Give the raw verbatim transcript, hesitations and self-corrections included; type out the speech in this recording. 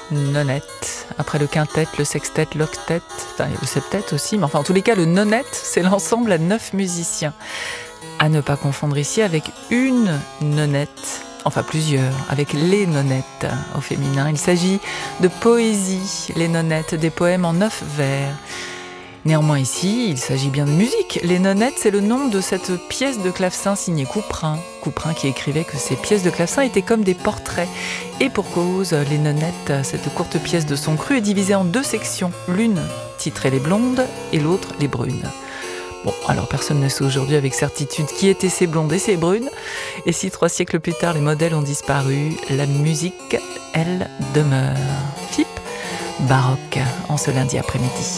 nonette. Après le quintet, le sextet, l'octet, enfin le septet aussi, mais enfin en tous les cas le nonette, c'est l'ensemble à neuf musiciens. À ne pas confondre ici avec une nonette, enfin plusieurs, avec les nonnettes au féminin. Il s'agit de poésie, les nonnettes, des poèmes en neuf vers. Néanmoins ici, il s'agit bien de musique. Les nonnettes, c'est le nom de cette pièce de clavecin signée Couperin. Couperin qui écrivait que ces pièces de clavecin étaient comme des portraits. Et pour cause, les nonnettes, cette courte pièce de son cru, est divisée en deux sections. L'une titrée Les Blondes et l'autre Les Brunes. Bon, alors personne ne sait aujourd'hui avec certitude qui étaient ces blondes et ces brunes. Et si trois siècles plus tard, les modèles ont disparu, la musique, elle, demeure. F I P, baroque, en ce lundi après-midi.